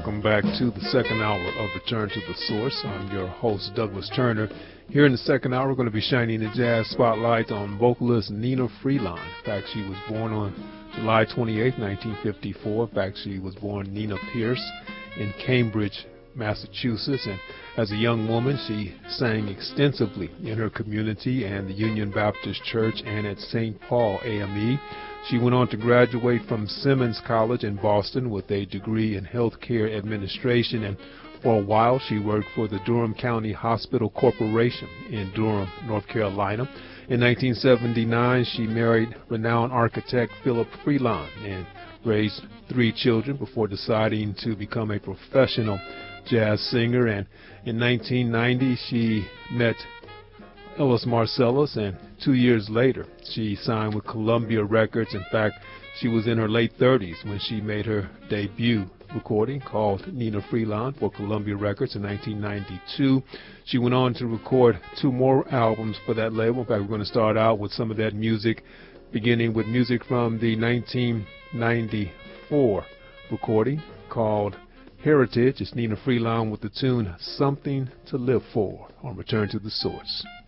welcome back to the second hour of Return to the Source. I'm your host, Douglas Turner. Here in the second hour, we're going to be shining the jazz spotlight on vocalist Nina Freelon. In fact, she was born on July 28, 1954. In fact, she was born Nina Pierce in Cambridge, Massachusetts. And as a young woman, she sang extensively in her community and the Union Baptist Church and at St. Paul AME. She went on to graduate from Simmons College in Boston with a degree in healthcare administration, and for a while she worked for the Durham County Hospital Corporation in Durham, North Carolina. In 1979, she married renowned architect Philip Freelon and raised 3 children before deciding to become a professional jazz singer. And in 1990, she met Ellis Marsalis, and 2 years later she signed with Columbia Records. In fact, she was in her late 30s when she made her debut recording called Nina Freelon for Columbia Records in 1992. She went on to record 2 more albums for that label. In fact, we're going to start out with some of that music, beginning with music from the 1994 recording called Heritage. It's Nina Freelon with the tune Something to Live For on Return to the Source.